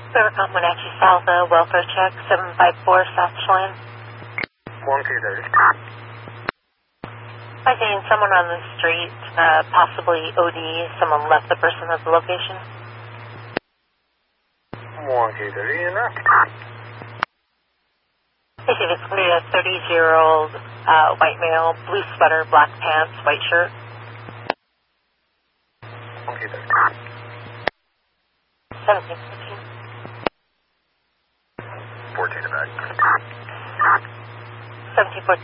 Rivercom Wenatchee South, welfare check, 754 South Chelan. 1K30. By seeing someone on the street, possibly OD, someone left the person at the location. 1K30, and that. Basically a 30-year-old white male, blue sweater, black pants, white shirt. 1K30. 1715. 14 to back. 1714.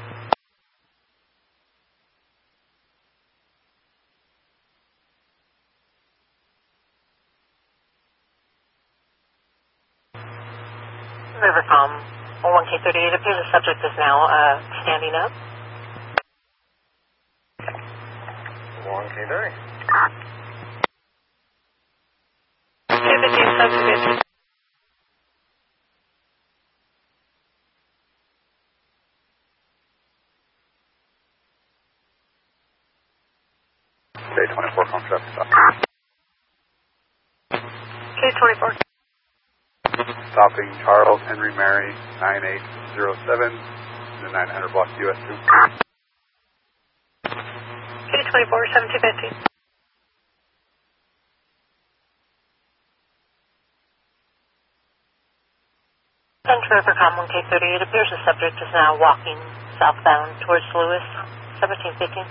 Rivercom 1K30, it appears the subject is now standing up. 1K30. 215, 1715. K24 from traffic stop. K24. Stopping Charles Henry Mary 9807, the 900 block US 2. K24, 7250. Central Rivercom 1K30, it appears the subject is now walking southbound towards Lewis, 1715.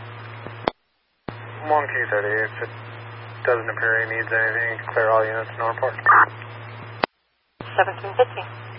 1K30, if it doesn't appear he needs anything, clear all units, North Park. 1715.